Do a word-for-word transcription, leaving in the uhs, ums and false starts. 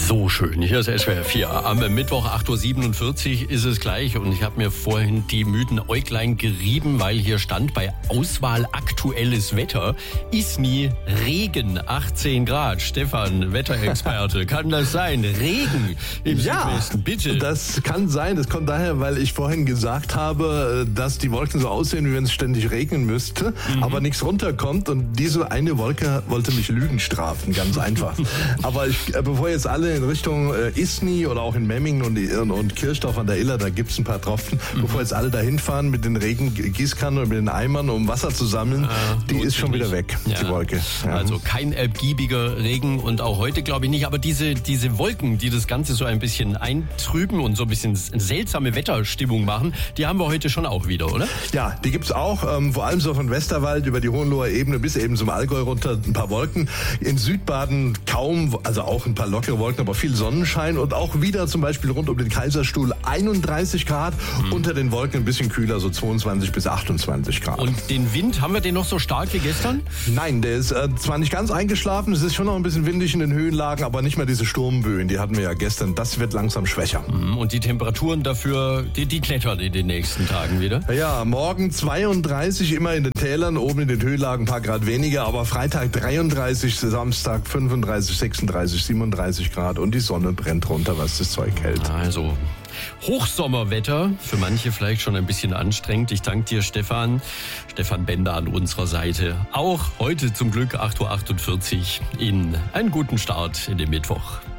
So schön, hier ist S W R vier. Am Mittwoch acht Uhr siebenundvierzig ist es gleich und ich habe mir vorhin die müden Äuglein gerieben, weil hier stand bei Auswahl aktuelles Wetter ist nie Regen, achtzehn Grad. Stefan, Wetterexperte, kann das sein? Regen im Ja, Südwesten, bitte. Das kann sein. Das kommt daher, weil ich vorhin gesagt habe, dass die Wolken so aussehen, wie wenn es ständig regnen müsste, mhm. aber nichts runterkommt. Und diese eine Wolke wollte mich Lügen strafen, ganz einfach. Aber ich, bevor jetzt alle in Richtung äh, Isny oder auch in Memmingen und, und, und Kirchdorf an der Iller, da gibt's ein paar Tropfen, mhm. bevor jetzt alle dahin fahren mit den Regengießkannen und mit den Eimern, um Wasser zu sammeln, ah, die ist schon wieder weg, ja. die Wolke. Ja. Also kein ergiebiger Regen und auch heute glaube ich nicht, aber diese, diese Wolken, die das Ganze so ein bisschen eintrüben und so ein bisschen seltsame Wetterstimmung machen, die haben wir heute schon auch wieder, oder? Ja, die gibt's auch, ähm, vor allem so von Westerwald über die Hohenloher Ebene bis eben zum Allgäu runter ein paar Wolken. In Südbaden kaum, also auch ein paar lockere Wolken, aber viel Sonnenschein und auch wieder zum Beispiel rund um den Kaiserstuhl einunddreißig Grad, mhm. unter den Wolken ein bisschen kühler, so zweiundzwanzig bis achtundzwanzig Grad. Und den Wind, haben wir den noch so stark wie gestern? Nein, der ist äh, zwar nicht ganz eingeschlafen, es ist schon noch ein bisschen windig in den Höhenlagen, aber nicht mehr diese Sturmböen, die hatten wir ja gestern, das wird langsam schwächer. Mhm. Und die Temperaturen dafür, die, die klettern in den nächsten Tagen wieder? Ja, morgen zweiunddreißig immer in den Tälern, oben in den Höhenlagen ein paar Grad weniger, aber Freitag dreiunddreißig, Samstag fünfunddreißig, sechsunddreißig, siebenunddreißig Grad und die Sonne brennt runter, was das Zeug hält. Also Hochsommerwetter, für manche vielleicht schon ein bisschen anstrengend. Ich danke dir, Stefan. Stefan Bender an unserer Seite. Auch heute zum Glück acht Uhr achtundvierzig. Ihnen einen guten Start in den Mittwoch.